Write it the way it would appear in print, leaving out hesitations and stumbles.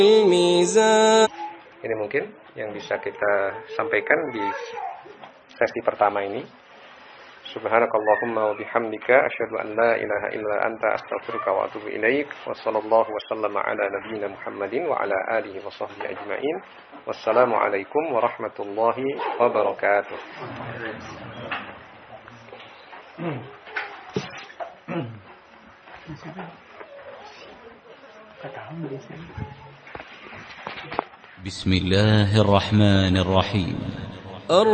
Ini mungkin yang bisa kita sampaikan di sesi pertama ini. Subhanakallahumma wa bihamdika asyhadu an la ilaha illa anta astaghfiruka wa atubu ilaik. Wassallallahu wasallama ala nabiyyina Muhammadin wa ala alihi wa sahbihi ajma'in. Wassalamu alaikum warahmatullahi wabarakatuh. Bismillahirrahmanirrahim.